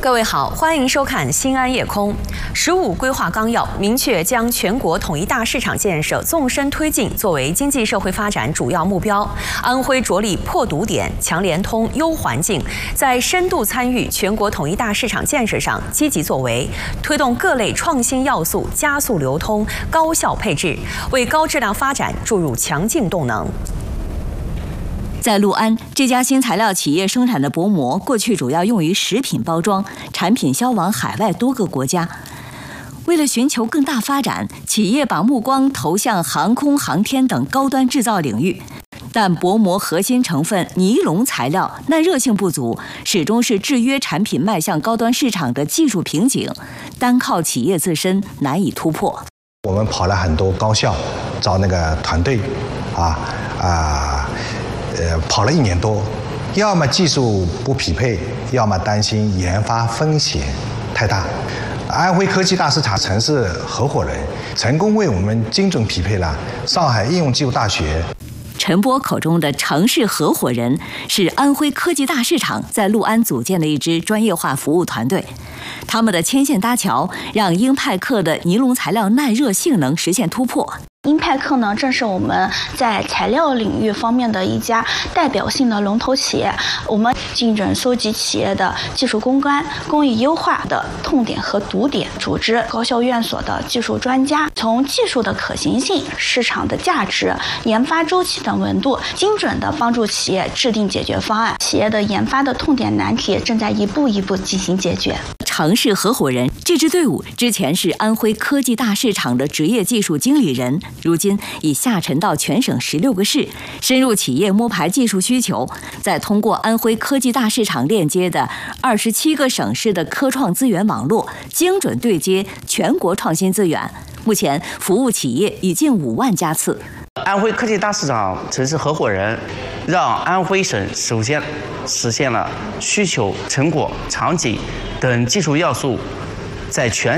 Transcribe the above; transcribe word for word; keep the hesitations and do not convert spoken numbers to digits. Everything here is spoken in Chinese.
各位好，欢迎收看《新安夜空》。十五规划纲要明确将全国统一大市场建设纵深推进作为经济社会发展主要目标。安徽着力破堵点、强联通、优环境，在深度参与全国统一大市场建设上积极作为，推动各类创新要素加速流通、高效配置，为高质量发展注入强劲动能。 在六安，这家新材料企业生产的薄膜，过去主要用于食品包装，产品销往海外多个国家。为了寻求更大发展，企业把目光投向航空航天等高端制造领域。但薄膜核心成分尼龙材料耐热性不足，始终是制约产品迈向高端市场的技术瓶颈，单靠企业自身难以突破。 我们跑了很多高校，找那个团队，啊啊。 呃，跑了一年多，要么技术不匹配，要么担心研发风险太大。安徽科技大市场城市合伙人成功为我们精准匹配了上海应用技术大学。 陈波口中的城市合伙人是安徽科技大市场在六安组建的一支专业化服务团队，他们的牵线搭桥，让英派克的尼龙材料耐热性能实现突破。 英派克呢，正是我们在材料领域方面的一家代表性的龙头企业。我们精准搜集企业的技术攻关、工艺优化的痛点和堵点，组织高校院所的技术专家，从技术的可行性、市场的价值、研发周期等维度，精准地帮助企业制定解决方案。企业的研发的痛点难题正在一步一步进行解决。 城市合伙人这支队伍之前是安徽科技大市场的职业技术经理人，如今已下沉到全省十六个市，深入企业摸排技术需求，再通过安徽科技大市场链接的二十七个省市的科创资源网络，精准对接全国创新资源。目前服务企业已近五万家次。 安徽科技大市场城市合伙人，让安徽省首先实现了需求、成果、场景等技术要素在全